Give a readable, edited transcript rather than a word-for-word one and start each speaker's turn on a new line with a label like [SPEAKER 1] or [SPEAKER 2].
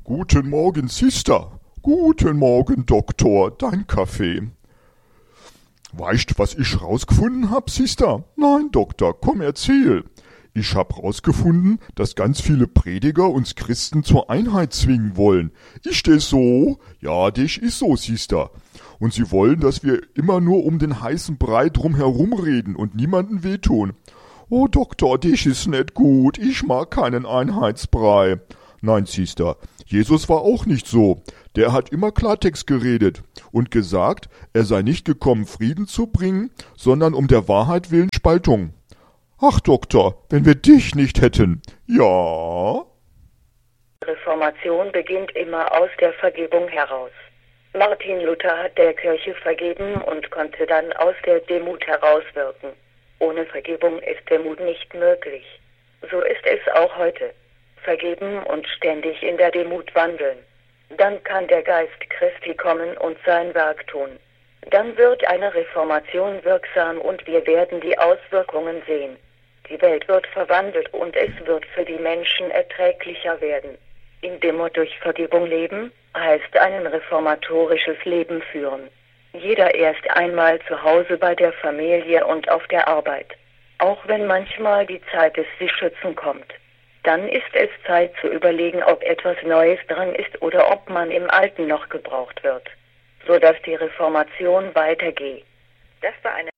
[SPEAKER 1] Guten Morgen, Sister. Guten Morgen, Doktor. Dein Kaffee. Weißt, was ich rausgefunden hab, Sister? Nein, Doktor, komm, erzähl. Ich hab rausgefunden, dass ganz viele Prediger uns Christen zur Einheit zwingen wollen. Ist das so? Ja, das ist so, Sister. Und sie wollen, dass wir immer nur um den heißen Brei drumherum reden und niemanden wehtun. Oh, Doktor, das ist nicht gut. Ich mag keinen Einheitsbrei. Nein, Sister, Jesus war auch nicht so. Der hat immer Klartext geredet und gesagt, er sei nicht gekommen, Frieden zu bringen, sondern um der Wahrheit willen Spaltung. Ach, Doktor, wenn wir dich nicht hätten. Ja.
[SPEAKER 2] Reformation beginnt immer aus der Vergebung heraus. Martin Luther hat der Kirche vergeben und konnte dann aus der Demut herauswirken. Ohne Vergebung ist Demut nicht möglich. So ist es auch heute. Vergeben und ständig in der Demut wandeln. Dann kann der Geist Christi kommen und sein Werk tun. Dann wird eine Reformation wirksam und wir werden die Auswirkungen sehen. Die Welt wird verwandelt und es wird für die Menschen erträglicher werden. In Demut durch Vergebung leben, heißt ein reformatorisches Leben führen. Jeder erst einmal zu Hause bei der Familie und auf der Arbeit. Auch wenn manchmal die Zeit des Sich-Schützen kommt. Dann ist es Zeit zu überlegen, ob etwas Neues dran ist oder ob man im Alten noch gebraucht wird, sodass die Reformation weitergeht. Das war eine